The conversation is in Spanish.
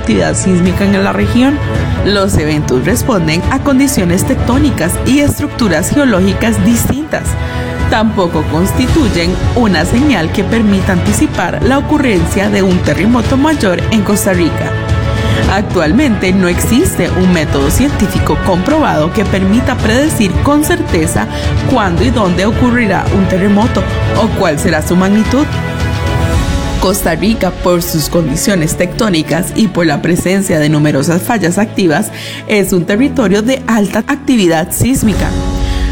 actividad sísmica en la región. Los eventos responden a condiciones tectónicas y estructuras geológicas distintas. Tampoco constituyen una señal que permita anticipar la ocurrencia de un terremoto mayor en Costa Rica. Actualmente no existe un método científico comprobado que permita predecir con certeza cuándo y dónde ocurrirá un terremoto o cuál será su magnitud. Costa Rica, por sus condiciones tectónicas y por la presencia de numerosas fallas activas, es un territorio de alta actividad sísmica.